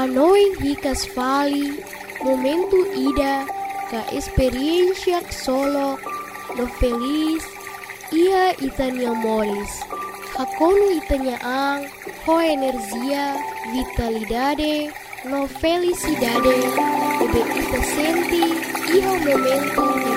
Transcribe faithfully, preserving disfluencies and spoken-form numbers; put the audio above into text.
Anoin hikas vali, momento ida, ka experiencia solo, no feliz, ia itanya moris. Hakonu itanya ang, ho energia, vitalidade, no felicidade, ebe ita senti, iho momento